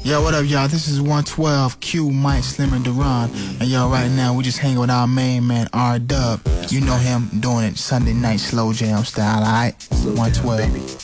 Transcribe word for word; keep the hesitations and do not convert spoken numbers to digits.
Yo, what up, y'all? This is one twelve, Q, Mike, Slim, and Duran. And yo, right now, we just hanging with our main man, R-Dub. You know him doing it Sunday night slow jam style, alright? one twelve.